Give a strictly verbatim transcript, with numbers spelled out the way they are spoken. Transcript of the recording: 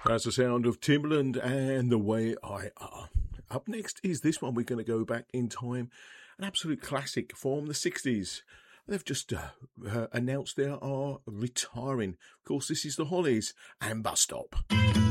That's the sound of Timbaland and The Way I Are. Up next is this one. We're going to go back in time. An absolute classic from the sixties. They've just uh, uh, announced they are retiring. Of course, this is the Hollies and Bus Stop.